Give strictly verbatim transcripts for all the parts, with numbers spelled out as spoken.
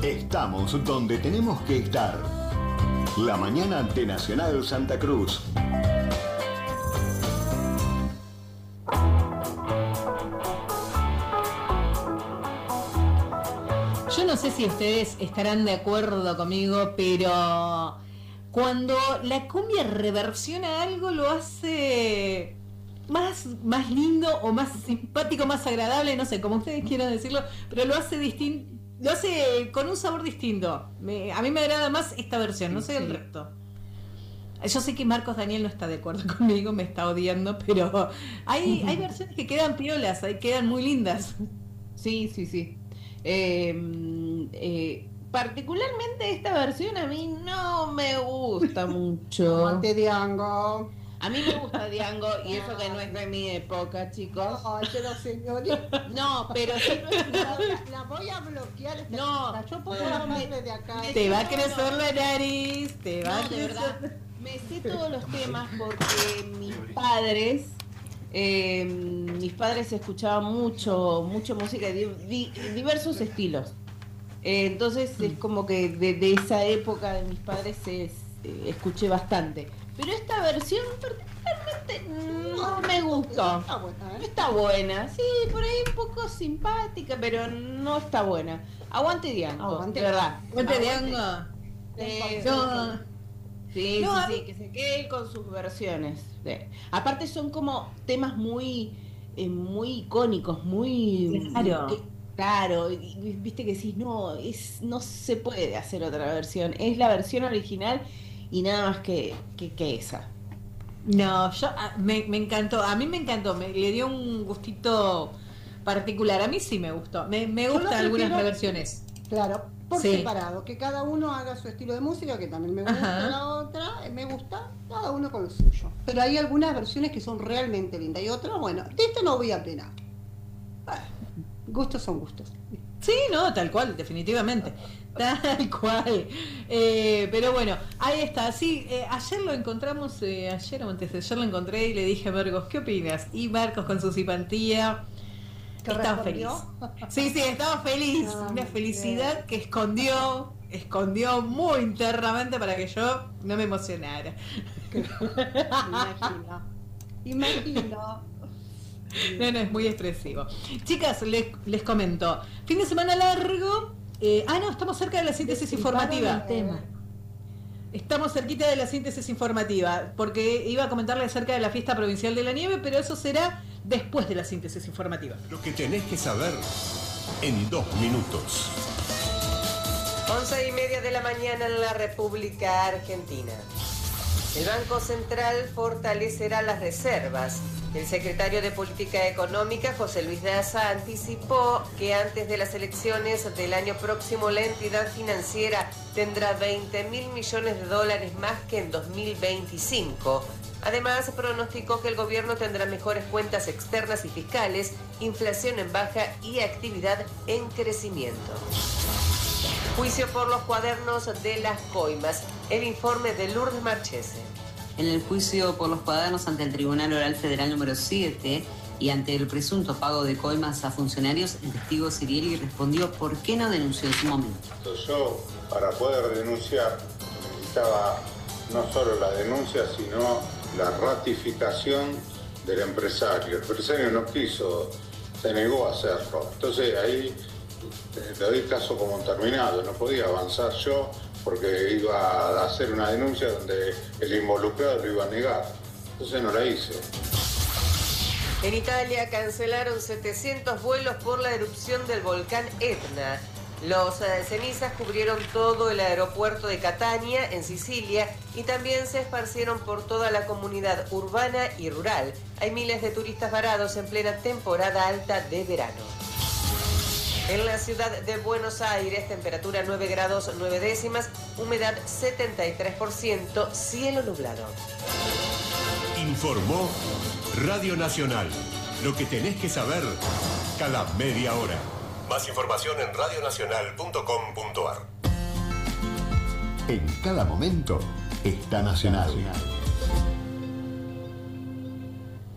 Estamos donde tenemos que estar. La mañana de Nacional Santa Cruz. Yo no sé si ustedes estarán de acuerdo conmigo, pero cuando la cumbia reversiona algo lo hace más, más lindo o más simpático, más agradable, no sé, como ustedes quieran decirlo, pero lo hace distinto, lo hace con un sabor distinto. Me, a mí me agrada más esta versión, no sé sí. el resto. Yo sé que Marcos Daniel no está de acuerdo conmigo, me está odiando, pero hay, hay versiones que quedan piolas, quedan muy lindas. Sí, sí, sí. Eh, eh, particularmente esta versión a mí no me gusta mucho. Aguante Diango. A mí me gusta Diango y eso que no es de mi época, chicos. Ay, pero señorita. No, pero sí no es la, la voy a bloquear. Esta no, chica. Yo puedo no, hablarle me, de acá. Te va a crecer la nariz, te va no, a crecer. De verdad, me sé todos los temas porque mis padres, eh, mis padres escuchaban mucho, mucho música de di, diversos estilos. Eh, entonces es como que de, de esa época de mis padres es, eh, escuché bastante. Pero esta versión particularmente no me gustó. Está buena, ¿eh? Está buena, sí, por ahí un poco simpática, pero no está buena. Aguante Diango, Aguante, de verdad. Aguante Diango. Eh, no. Sí, no, sí, sí, que se quede él con sus versiones. Sí. Aparte son como temas muy, eh, muy icónicos, muy... Claro. Que, claro, y, viste que decís, no, es, no se puede hacer otra versión. Es la versión original y nada más que, que, que esa. No, yo me, me encantó, a mí me encantó, me, le dio un gustito particular, a mí sí me gustó, me, me gustan algunas reversiones. Claro, por sí. separado, que cada uno haga su estilo de música, que también me gusta. Ajá. La otra, me gusta, cada uno con lo suyo. Pero hay algunas versiones que son realmente lindas y otras, bueno, de esto no voy a opinar. Gustos son gustos. Sí, no, tal cual, definitivamente. Tal cual. Eh, pero bueno, ahí está. Sí, eh, ayer lo encontramos, eh, ayer o antes de ayer lo encontré y le dije a Marcos, ¿qué opinas? Y Marcos con su simpatía estaba feliz. Sí, sí, estaba feliz. Ah, una felicidad bien. Que escondió, escondió muy internamente para que yo no me emocionara. Imagino. Imagino. No, no, es muy expresivo. Chicas, les, les comento. Fin de semana largo. Eh, ah, no, estamos cerca de la síntesis informativa. Tema. Estamos cerquita de la síntesis informativa, porque iba a comentarles acerca de la fiesta provincial de la nieve, pero eso será después de la síntesis informativa. Lo que tenés que saber en dos minutos. Once y media de la mañana en la República Argentina. El Banco Central fortalecerá las reservas. El secretario de Política Económica, José Luis Daza, anticipó que antes de las elecciones del año próximo la entidad financiera tendrá veinte mil millones de dólares más que en dos mil veinticinco. Además, pronosticó que el gobierno tendrá mejores cuentas externas y fiscales, inflación en baja y actividad en crecimiento. Juicio por los cuadernos de las coimas. El informe de Lourdes Marchese. En el juicio por los cuadernos ante el Tribunal Oral Federal número siete y ante el presunto pago de coimas a funcionarios, el testigo Sirieli respondió por qué no denunció en su momento. Yo, para poder denunciar, necesitaba no solo la denuncia, sino la ratificación del empresario. El empresario no quiso, se negó a hacerlo. Entonces ahí le doy caso como terminado, no podía avanzar yo porque iba a hacer una denuncia donde el involucrado lo iba a negar. Entonces no la hice. En Italia cancelaron setecientos vuelos por la erupción del volcán Etna. Los eh, cenizas cubrieron todo el aeropuerto de Catania, en Sicilia, y también se esparcieron por toda la comunidad urbana y rural. Hay miles de turistas varados en plena temporada alta de verano. En la ciudad de Buenos Aires, temperatura nueve grados nueve décimas, humedad setenta y tres por ciento, cielo nublado. Informó Radio Nacional. Lo que tenés que saber cada media hora. Más información en radio nacional punto com punto a r. En cada momento está Nacional.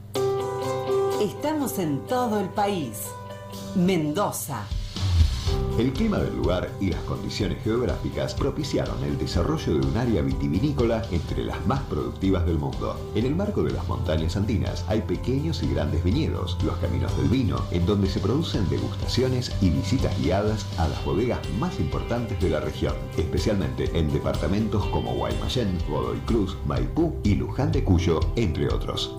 Estamos en todo el país. Mendoza El clima del lugar y las condiciones geográficas propiciaron el desarrollo de un área vitivinícola entre las más productivas del mundo. En el marco de las montañas andinas hay pequeños y grandes viñedos, los caminos del vino, en donde se producen degustaciones y visitas guiadas a las bodegas más importantes de la región, especialmente en departamentos como Guaymallén, Godoy Cruz, Maipú y Luján de Cuyo, entre otros.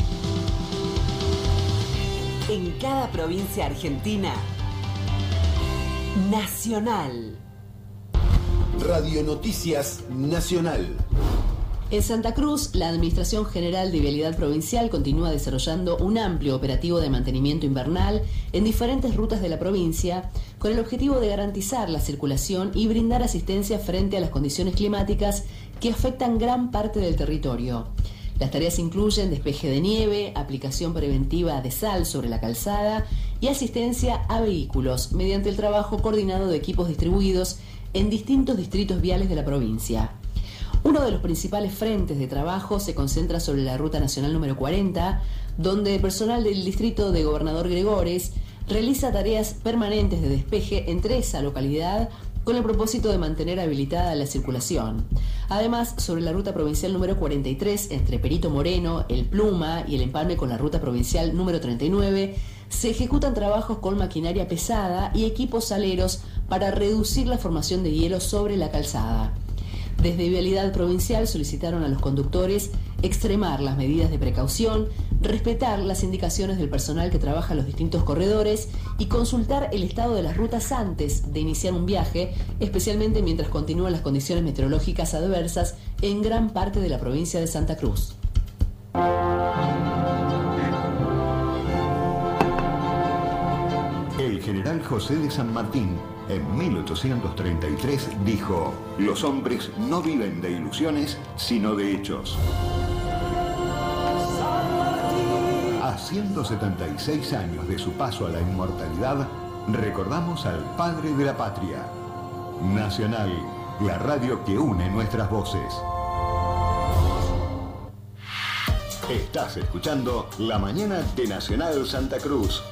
En cada provincia argentina, Nacional. Radio Noticias Nacional. En Santa Cruz, la Administración General de Vialidad Provincial continúa desarrollando un amplio operativo de mantenimiento invernal en diferentes rutas de la provincia, con el objetivo de garantizar la circulación y brindar asistencia frente a las condiciones climáticas que afectan gran parte del territorio. Las tareas incluyen despeje de nieve, aplicación preventiva de sal sobre la calzada y asistencia a vehículos mediante el trabajo coordinado de equipos distribuidos en distintos distritos viales de la provincia. Uno de los principales frentes de trabajo se concentra sobre la Ruta Nacional número cuarenta, donde el personal del distrito de Gobernador Gregores realiza tareas permanentes de despeje entre esa localidad con el propósito de mantener habilitada la circulación. Además, sobre la ruta provincial número cuarenta y tres, entre Perito Moreno, El Pluma y el empalme con la ruta provincial número treinta y nueve, se ejecutan trabajos con maquinaria pesada y equipos saleros para reducir la formación de hielo sobre la calzada. Desde Vialidad Provincial solicitaron a los conductores extremar las medidas de precaución, respetar las indicaciones del personal que trabaja en los distintos corredores y consultar el estado de las rutas antes de iniciar un viaje, especialmente mientras continúan las condiciones meteorológicas adversas en gran parte de la provincia de Santa Cruz. El general José de San Martín, en mil ochocientos treinta y tres, dijo: los hombres no viven de ilusiones, sino de hechos. A ciento setenta y seis años de su paso a la inmortalidad, recordamos al padre de la patria. Nacional, la radio que une nuestras voces. Estás escuchando La Mañana de Nacional Santa Cruz.